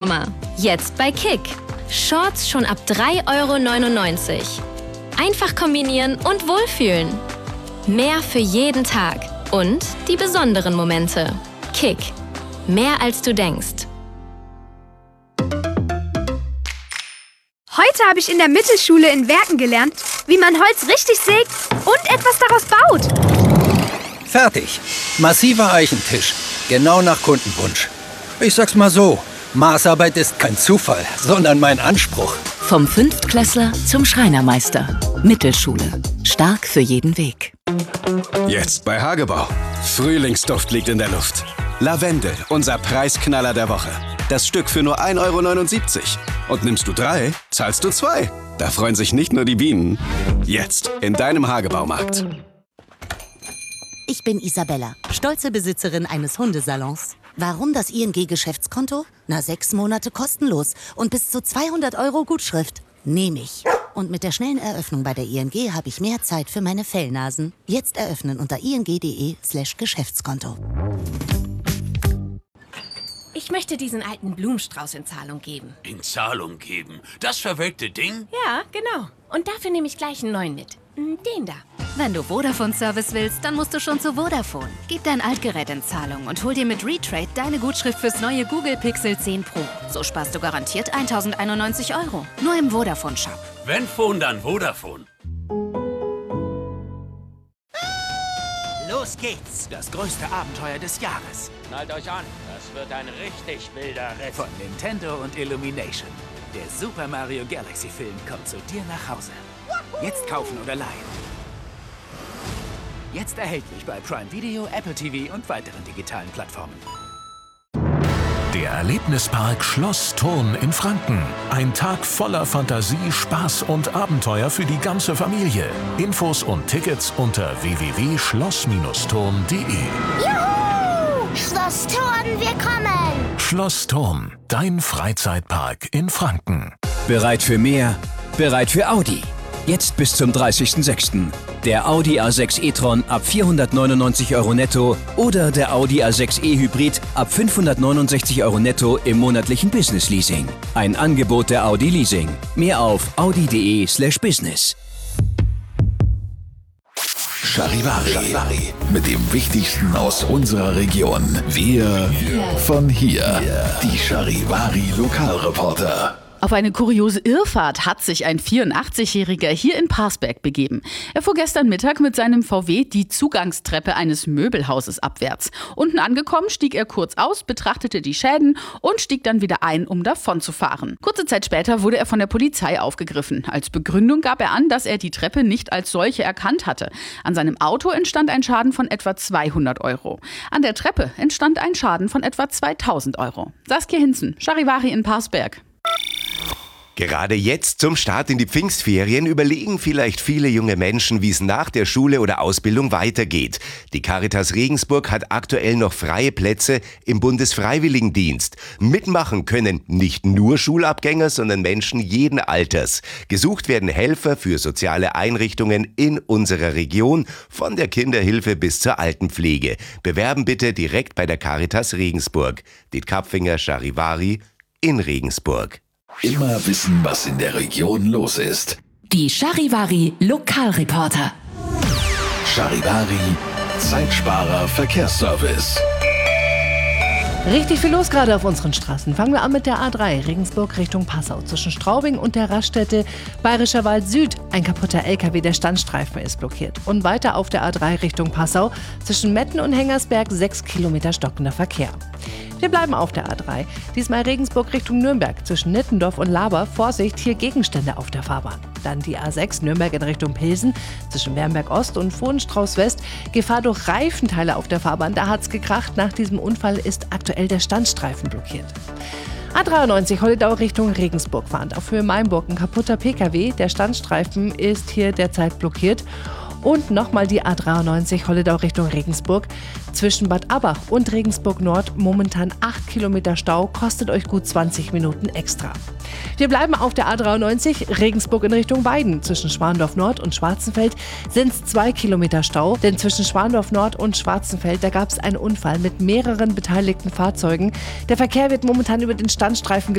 Sommer. Jetzt bei Kick. Shorts schon ab 3,99 €. Einfach kombinieren und wohlfühlen. Mehr für jeden Tag. Und die besonderen Momente. Kick. Mehr als du denkst. Heute habe ich in der Mittelschule in Werken gelernt, wie man Holz richtig sägt und etwas daraus baut. Fertig. Massiver Eichentisch. Genau nach Kundenwunsch. Ich sag's mal so, Maßarbeit ist kein Zufall, sondern mein Anspruch. Vom Fünftklässler zum Schreinermeister. Mittelschule. Stark für jeden Weg. Jetzt bei Hagebau. Frühlingsduft liegt in der Luft. Lavendel, unser Preisknaller der Woche. Das Stück für nur 1,79 €. Und nimmst du 3, zahlst du 2. Da freuen sich nicht nur die Bienen. Jetzt in deinem Hagebaumarkt. Ich bin Isabella, stolze Besitzerin eines Hundesalons. Warum das ING-Geschäftskonto? 6 Monate kostenlos und bis zu 200 € Gutschrift. Nehme ich. Und mit der schnellen Eröffnung bei der ING habe ich mehr Zeit für meine Fellnasen. Jetzt eröffnen unter ing.de/Geschäftskonto. Ich möchte diesen alten Blumenstrauß in Zahlung geben. In Zahlung geben? Das verwelkte Ding? Ja, genau. Und dafür nehme ich gleich einen neuen mit. Den da. Wenn du Vodafone-Service willst, dann musst du schon zu Vodafone. Gib dein Altgerät in Zahlung und hol dir mit Retrade deine Gutschrift fürs neue Google Pixel 10 Pro. So sparst du garantiert 1.091 €. Nur im Vodafone-Shop. Wenn Phone, dann Vodafone. Los geht's! Das größte Abenteuer des Jahres. Schnallt euch an, das wird ein richtig wilder Ritt. Von Nintendo und Illumination. Der Super Mario Galaxy Film kommt zu dir nach Hause. Jetzt kaufen oder leihen. Jetzt erhältlich bei Prime Video, Apple TV und weiteren digitalen Plattformen. Der Erlebnispark Schloss Thurn in Franken. Ein Tag voller Fantasie, Spaß und Abenteuer für die ganze Familie. Infos und Tickets unter www.schloss-thurn.de. Juhu! Schloss Thurn, wir kommen! Schloss Thurn, dein Freizeitpark in Franken. Bereit für mehr? Bereit für Audi. Jetzt bis zum 30.06. Der Audi A6 e-tron ab 499 € netto oder der Audi A6 e-Hybrid ab 569 € netto im monatlichen Business-Leasing. Ein Angebot der Audi Leasing. Mehr auf audi.de/business. Charivari. Mit dem Wichtigsten aus unserer Region. Wir von hier. Die Charivari Lokalreporter. Auf eine kuriose Irrfahrt hat sich ein 84-Jähriger hier in Parsberg begeben. Er fuhr gestern Mittag mit seinem VW die Zugangstreppe eines Möbelhauses abwärts. Unten angekommen stieg er kurz aus, betrachtete die Schäden und stieg dann wieder ein, um davon zu fahren. Kurze Zeit später wurde er von der Polizei aufgegriffen. Als Begründung gab er an, dass er die Treppe nicht als solche erkannt hatte. An seinem Auto entstand ein Schaden von etwa 200 €. An der Treppe entstand ein Schaden von etwa 2.000 €. Saskia Hinzen, Charivari in Parsberg. Gerade jetzt zum Start in die Pfingstferien überlegen vielleicht viele junge Menschen, wie es nach der Schule oder Ausbildung weitergeht. Die Caritas Regensburg hat aktuell noch freie Plätze im Bundesfreiwilligendienst. Mitmachen können nicht nur Schulabgänger, sondern Menschen jeden Alters. Gesucht werden Helfer für soziale Einrichtungen in unserer Region, von der Kinderhilfe bis zur Altenpflege. Bewerben bitte direkt bei der Caritas Regensburg. Diet Kapfinger, Charivari in Regensburg. Immer wissen, was in der Region los ist. Die Charivari Lokalreporter. Charivari Zeitsparer Verkehrsservice. Richtig viel los gerade auf unseren Straßen. Fangen wir an mit der A3 Regensburg Richtung Passau. Zwischen Straubing und der Raststätte Bayerischer Wald Süd. Ein kaputter LKW, der Standstreifen ist blockiert. Und weiter auf der A3 Richtung Passau. Zwischen Metten und Hengersberg 6 Kilometer stockender Verkehr. Wir bleiben auf der A3. Diesmal Regensburg Richtung Nürnberg. Zwischen Nittendorf und Laber. Vorsicht, hier Gegenstände auf der Fahrbahn. Dann die A6 Nürnberg in Richtung Pilsen. Zwischen Wernberg Ost und Vohenstrauß West. Gefahr durch Reifenteile auf der Fahrbahn. Da hat's gekracht. Nach diesem Unfall ist aktuell der Standstreifen blockiert. A93 Holledau Richtung Regensburg fahrend. Auf Höhe Mainburg ein kaputter PKW. Der Standstreifen ist hier derzeit blockiert. Und nochmal die A93 Holledau Richtung Regensburg. Zwischen Bad Abbach und Regensburg Nord momentan 8 Kilometer Stau, kostet euch gut 20 Minuten extra. Wir bleiben auf der A93 Regensburg in Richtung Weiden. Zwischen Schwandorf Nord und Schwarzenfeld sind es 2 Kilometer Stau, denn zwischen Schwandorf Nord und Schwarzenfeld, da gab es einen Unfall mit mehreren beteiligten Fahrzeugen. Der Verkehr wird momentan über den Standstreifen